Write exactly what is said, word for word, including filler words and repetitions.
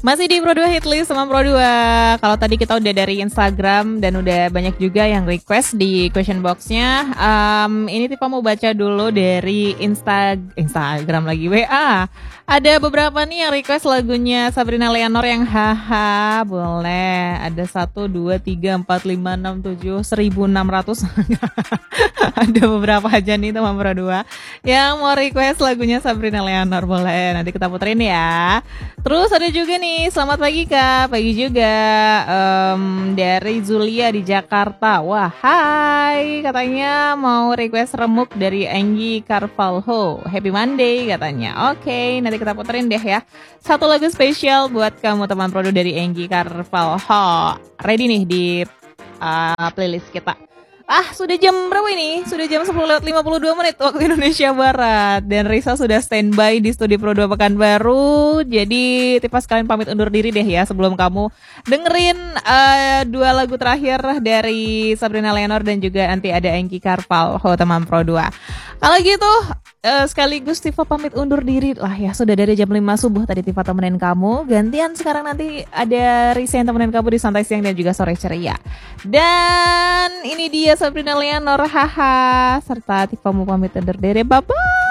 Masih di Pro dua Hitlist sama Pro dua. Kalau tadi kita udah dari Instagram dan udah banyak juga yang request di question box-nya. Um, ini Tifa mau baca dulu dari Insta Instagram lagi W A. Ada beberapa nih yang request lagunya Sabrina Leonor yang haha. Boleh. Ada satu, dua, tiga, empat, lima, enam, tujuh, seribu enam ratus. Ada beberapa aja nih teman Pro dua yang mau request lagunya Sabrina Leonor. Boleh. Nanti kita puterin ya. Terus ada juga nih, selamat pagi Kak, pagi juga um, dari Zulia di Jakarta. Wah, hai, katanya mau request remuk dari Anggi Carvalho. Happy Monday katanya. Oke, nanti kita puterin deh ya. Satu lagu spesial buat kamu teman Prodo dari Anggi Carvalho. Ready nih di uh, playlist kita. Ah, sudah jam berapa ini? Sudah jam sepuluh lewat lima puluh dua menit waktu Indonesia Barat. Dan Risa sudah standby di studio Pro dua Pekanbaru. Jadi Tifa sekalian pamit undur diri deh ya sebelum kamu dengerin uh, dua lagu terakhir dari Sabrina Leonor dan juga nanti ada Anggi Carvalho teman Pro dua. Kalau gitu uh, sekaligus Tifa pamit undur diri lah ya. Sudah dari jam lima subuh tadi Tifa temenin kamu. Gantian sekarang nanti ada Risa yang temenin kamu di Santai Siang dan juga Sore Ceria. Dan ini dia Sabrina Leonor, haha, serta Tifa mau pamit undur diri, bye-bye.